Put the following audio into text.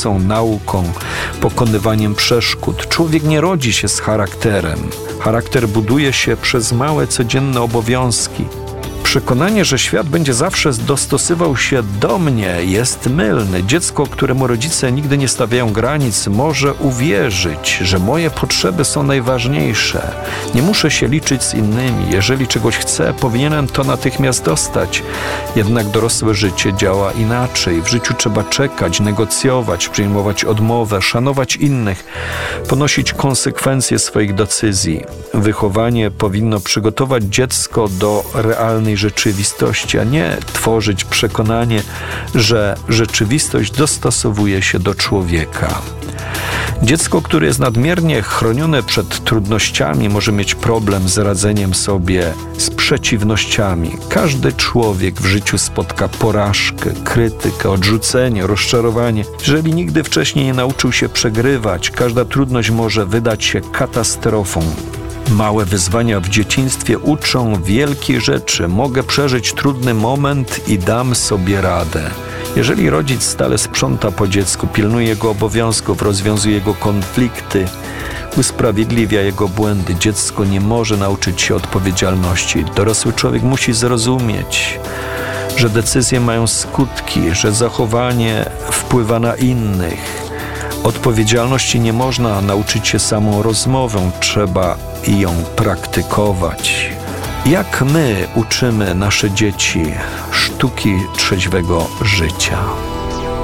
pracą, nauką, pokonywaniem przeszkód. Człowiek nie rodzi się z charakterem. Charakter buduje się przez małe, codzienne obowiązki. Przekonanie, że świat będzie zawsze dostosowywał się do mnie, jest mylne. Dziecko, któremu rodzice nigdy nie stawiają granic, może uwierzyć, że moje potrzeby są najważniejsze. Nie muszę się liczyć z innymi. Jeżeli czegoś chcę, powinienem to natychmiast dostać. Jednak dorosłe życie działa inaczej. W życiu trzeba czekać, negocjować, przyjmować odmowę, szanować innych, ponosić konsekwencje swoich decyzji. Wychowanie powinno przygotować dziecko do realnej rzeczywistości, a nie tworzyć przekonanie, że rzeczywistość dostosowuje się do człowieka. Dziecko, które jest nadmiernie chronione przed trudnościami, może mieć problem z radzeniem sobie z przeciwnościami. Każdy człowiek w życiu spotka porażkę, krytykę, odrzucenie, rozczarowanie. Jeżeli nigdy wcześniej nie nauczył się przegrywać, każda trudność może wydać się katastrofą. Małe wyzwania w dzieciństwie uczą wielkie rzeczy. Mogę przeżyć trudny moment i dam sobie radę. Jeżeli rodzic stale sprząta po dziecku, pilnuje jego obowiązków, rozwiązuje jego konflikty, usprawiedliwia jego błędy, dziecko nie może nauczyć się odpowiedzialności. Dorosły człowiek musi zrozumieć, że decyzje mają skutki, że zachowanie wpływa na innych. Odpowiedzialności nie można nauczyć się samą rozmową, trzeba ją praktykować. Jak my uczymy nasze dzieci sztuki trzeźwego życia?